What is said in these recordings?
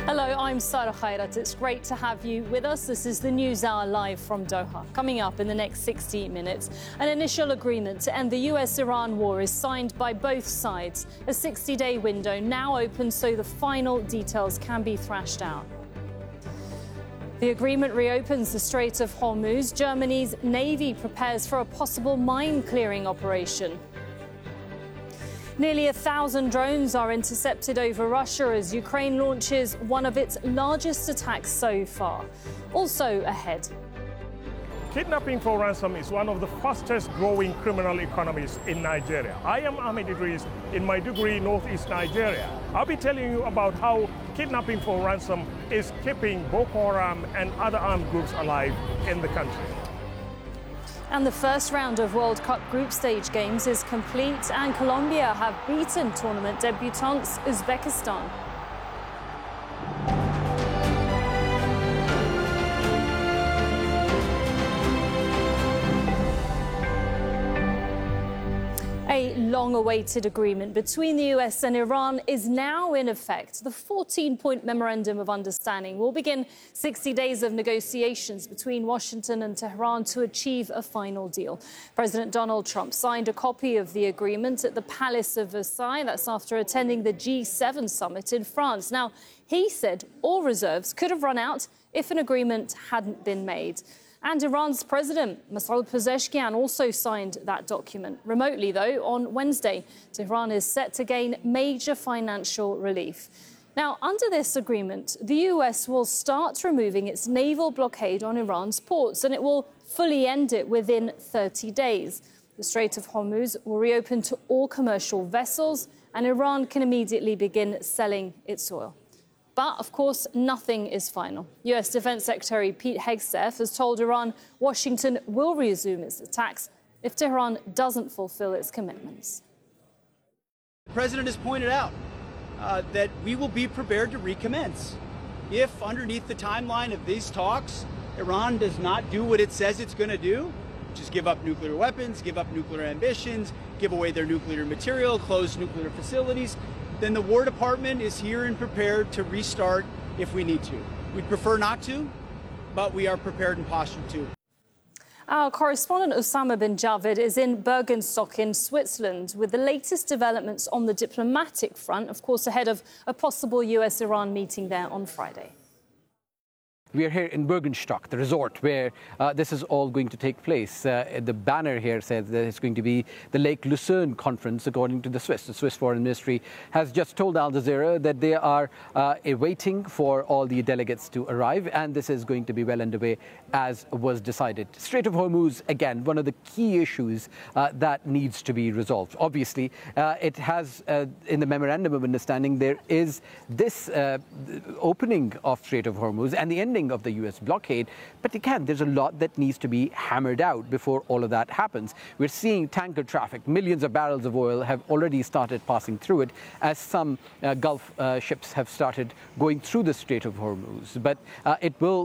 Hello, I'm Sarah Khairat. It's great to have you with us. This is the News Hour live from Doha. Coming up in the next 60 minutes, an initial agreement to end the US-Iran war is signed by both sides. A 60-day window now open so the final details can be thrashed out. The agreement reopens the Strait of Hormuz. Germany's navy prepares for a possible mine-clearing operation. Nearly 1,000 drones are intercepted over Russia as Ukraine launches one of its largest attacks so far. Also ahead. Kidnapping for ransom is one of the fastest growing criminal economies in Nigeria. I am Ahmed Idris in Maiduguri, northeast Nigeria. I'll be telling you about how kidnapping for ransom is keeping Boko Haram and other armed groups alive in the country. And the first round of World Cup group stage games is complete, and Colombia have beaten tournament debutants Uzbekistan. A long-awaited agreement between the US and Iran is now in effect. The 14-point Memorandum of Understanding will begin 60 days of negotiations between Washington and Tehran to achieve a final deal. President Donald Trump signed a copy of the agreement at the Palace of Versailles. That's after attending the G7 summit in France. Now, he said all reserves could have run out if an agreement hadn't been made. And Iran's President Masoud Pezeshkian also signed that document. Remotely, though, on Wednesday, Tehran is set to gain major financial relief. Now, under this agreement, the US will start removing its naval blockade on Iran's ports, and it will fully end it within 30 days. The Strait of Hormuz will reopen to all commercial vessels, and Iran can immediately begin selling its oil. But, of course, nothing is final. US Defense Secretary Pete Hegseth has told Iran Washington will resume its attacks if Tehran doesn't fulfill its commitments. The President has pointed out that we will be prepared to recommence if, underneath the timeline of these talks, Iran does not do what it says it's going to do, which is give up nuclear weapons, give up nuclear ambitions, give away their nuclear material, close nuclear facilities. Then the War Department is here and prepared to restart if we need to. We'd prefer not to, but we are prepared and postured to. Our correspondent Osama bin Javed is in Bergenstock in Switzerland with the latest developments on the diplomatic front, of course, ahead of a possible US-Iran meeting there on Friday. We are here in Bergenstock, the resort where this is all going to take place. The banner here says that it's going to be the Lake Lucerne Conference, according to the Swiss. The Swiss Foreign Ministry has just told Al Jazeera that they are waiting for all the delegates to arrive, and this is going to be well underway as was decided. Strait of Hormuz, again, one of the key issues that needs to be resolved. Obviously, it has, in the Memorandum of Understanding, there is this opening of Strait of Hormuz and the ending of the US blockade, but again, there's a lot that needs to be hammered out before all of that happens. We're seeing tanker traffic. Millions of barrels of oil have already started passing through it as some Gulf ships have started going through the Strait of Hormuz. But it will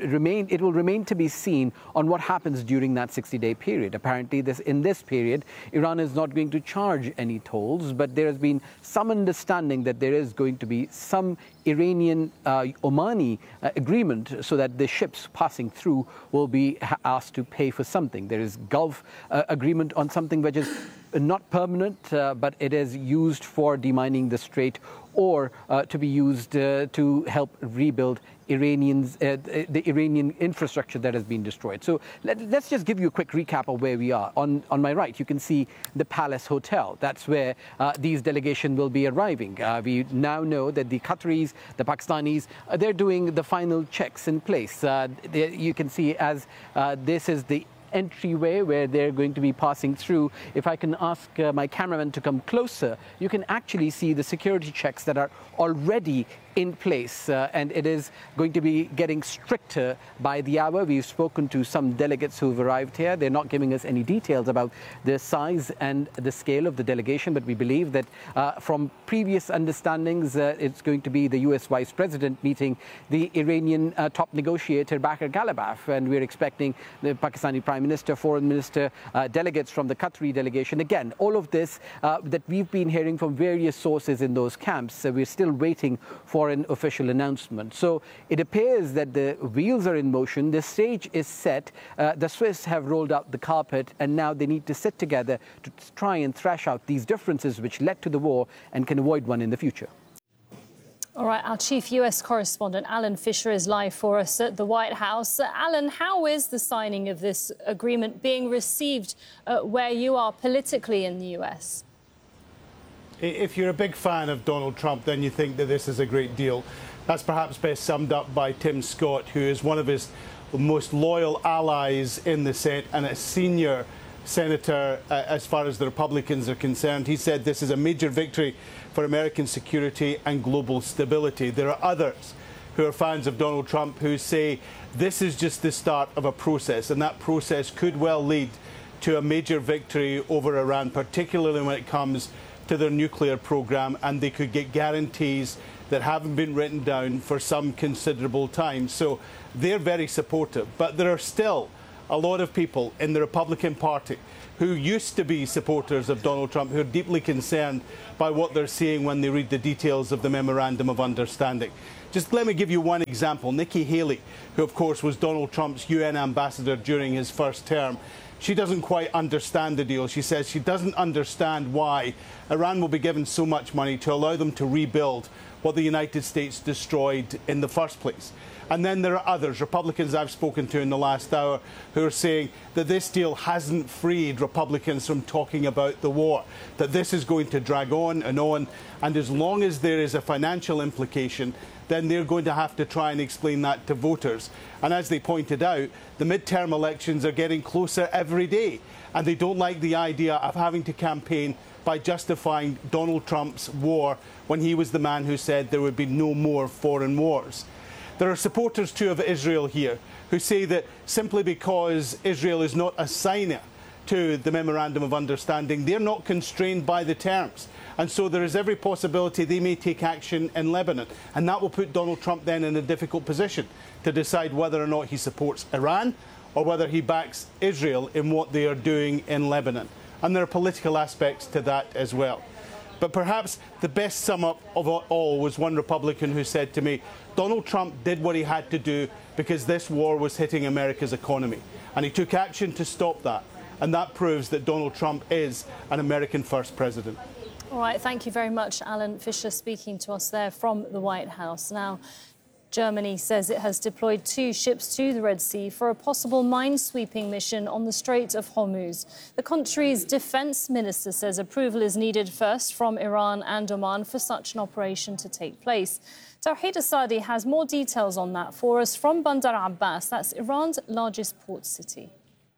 remain to be seen on what happens during that 60-day period. Apparently, in this period, Iran is not going to charge any tolls, but there has been some understanding that there is going to be some Iranian-Omani agreement so that the ships passing through will be asked to pay for something. There is Gulf agreement on something which is not permanent, but it is used for demining the strait or to be used to help rebuild the Iranian infrastructure that has been destroyed. So let's just give you a quick recap of where we are. On my right, you can see the Palace Hotel. That's where these delegations will be arriving. We now know that the Qataris, the Pakistanis, they're doing the final checks in place. You can see as this is the entryway where they're going to be passing through. If I can ask my cameraman to come closer, you can actually see the security checks that are already in place, and it is going to be getting stricter by the hour. We've spoken to some delegates who've arrived here. They're not giving us any details about the size and the scale of the delegation, but we believe that from previous understandings, it's going to be the US Vice President meeting the Iranian top negotiator Bakr Ghalibaf, and we're expecting the Pakistani Prime Minister, Foreign Minister, delegates from the Qatari delegation. Again, all of this that we've been hearing from various sources in those camps. We're still waiting for for an official announcement. So it appears that the wheels are in motion, the stage is set, the Swiss have rolled out the carpet, and now they need to sit together to try and thrash out these differences which led to the war and can avoid one in the future. All right, our chief US correspondent, Alan Fisher, is live for us at the White House. Alan, how is the signing of this agreement being received where you are politically in the US? If you're a big fan of Donald Trump, then you think that this is a great deal. That's perhaps best summed up by Tim Scott, who is one of his most loyal allies in the Senate and a senior senator as far as the Republicans are concerned. He said this is a major victory for American security and global stability. There are others who are fans of Donald Trump who say this is just the start of a process, and that process could well lead to a major victory over Iran, particularly when it comes to their nuclear program, and they could get guarantees that haven't been written down for some considerable time. So they're very supportive. But there are still a lot of people in the Republican Party who used to be supporters of Donald Trump who are deeply concerned by what they're seeing when they read the details of the Memorandum of Understanding. Just let me give you one example. Nikki Haley, who of course was Donald Trump's UN ambassador during his first term, she doesn't quite understand the deal. She says she doesn't understand why Iran will be given so much money to allow them to rebuild what the United States destroyed in the first place. And then there are others, Republicans I've spoken to in the last hour, who are saying that this deal hasn't freed Republicans from talking about the war, that this is going to drag on, and as long as there is a financial implication, then they're going to have to try and explain that to voters. And as they pointed out, the midterm elections are getting closer every day, and they don't like the idea of having to campaign by justifying Donald Trump's war when he was the man who said there would be no more foreign wars. There are supporters too of Israel here who say that simply because Israel is not a signer to the Memorandum of Understanding, they're not constrained by the terms. And so there is every possibility they may take action in Lebanon. And that will put Donald Trump then in a difficult position to decide whether or not he supports Iran or whether he backs Israel in what they are doing in Lebanon. And there are political aspects to that as well. But perhaps the best sum up of it all was one Republican who said to me, Donald Trump did what he had to do because this war was hitting America's economy. And he took action to stop that. And that proves that Donald Trump is an American first president. All right, thank you very much, Alan Fisher, speaking to us there from the White House. Now, Germany says it has deployed 2 ships to the Red Sea for a possible minesweeping mission on the Strait of Hormuz. The country's defence minister says approval is needed first from Iran and Oman for such an operation to take place. Tawhid Asadi has more details on that for us from Bandar Abbas. That's Iran's largest port city.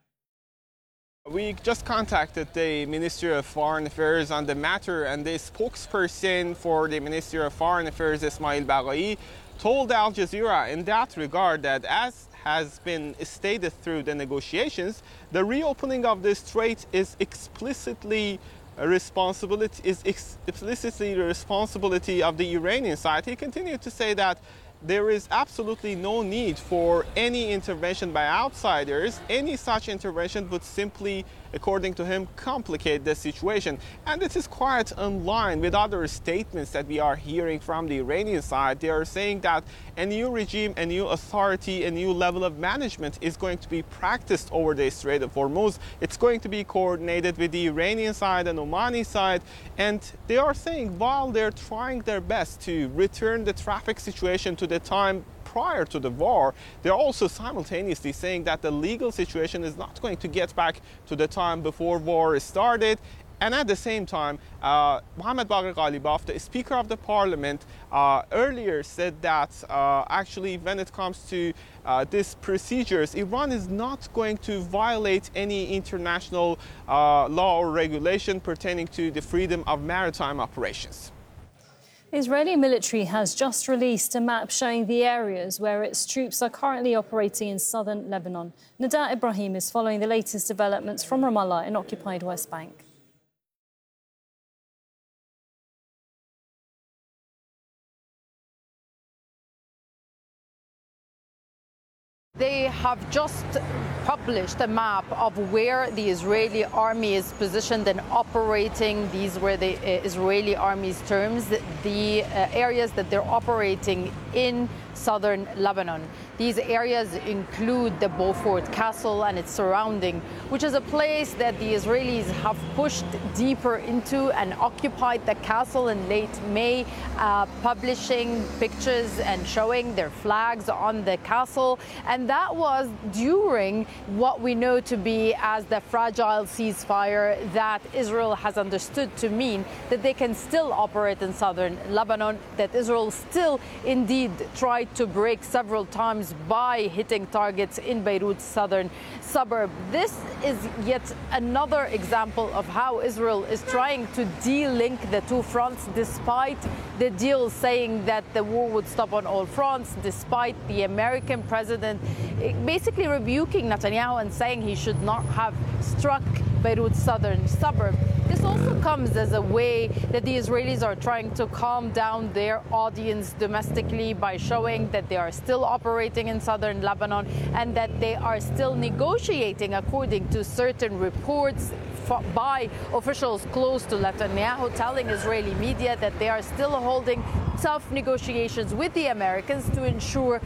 We just contacted the Ministry of Foreign Affairs on the matter, and the spokesperson for the Ministry of Foreign Affairs, Ismail Baghai, told Al Jazeera in that regard that, as has been stated through the negotiations, the reopening of the strait is explicitly the responsibility of the Iranian side. He continued to say that there is absolutely no need for any intervention by outsiders. Any such intervention would simply, according to him, complicate the situation. And this is quite in line with other statements that we are hearing from the Iranian side. They are saying that a new regime, a new authority, a new level of management is going to be practiced over the Strait of Hormuz. It's going to be coordinated with the Iranian side and Omani side. And they are saying while they're trying their best to return the traffic situation to the time prior to the war, they're also simultaneously saying that the legal situation is not going to get back to the time before war started. And at the same time, Mohammad Bagher Ghalibaf, the Speaker of the Parliament, earlier said that actually when it comes to these procedures, Iran is not going to violate any international law or regulation pertaining to the freedom of maritime operations. The Israeli military has just released a map showing the areas where its troops are currently operating in southern Lebanon. Nada Ibrahim is following the latest developments from Ramallah in occupied West Bank. They have just published a map of where the Israeli army is positioned and operating. These were the Israeli army's terms, the areas that they're operating in southern Lebanon. These areas include the Beaufort Castle and its surrounding, which is a place that the Israelis have pushed deeper into and occupied the castle in late May, publishing pictures and showing their flags on the castle. And that was during what we know to be as the fragile ceasefire that Israel has understood to mean that they can still operate in southern Lebanon, that Israel still indeed tried to break several times by hitting targets in Beirut's southern suburb. This is yet another example of how Israel is trying to de-link the two fronts, despite the deal saying that the war would stop on all fronts, despite the American president basically rebuking Netanyahu and saying he should not have struck Beirut's southern suburb. This also comes as a way that the Israelis are trying to calm down their audience domestically by showing that they are still operating in southern Lebanon and that they are still negotiating, according to certain reports by officials close to Netanyahu, telling Israeli media that they are still holding tough negotiations with the Americans to ensure